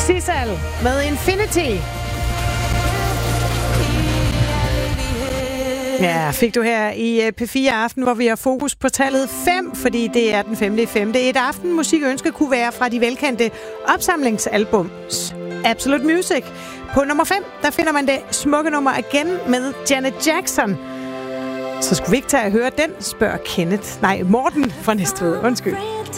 Sissel med Infinity. Ja, fik du her i P4 Aften, hvor vi har fokus på tallet 5, fordi det er den 5.5. Et aftenmusikønske kunne være fra de velkendte opsamlingsalbums Absolute Music. På nummer 5, der finder man det smukke nummer igen med Janet Jackson. Så skulle vi ikke tage at høre den, spørger Morten fra Næstved. Undskyld.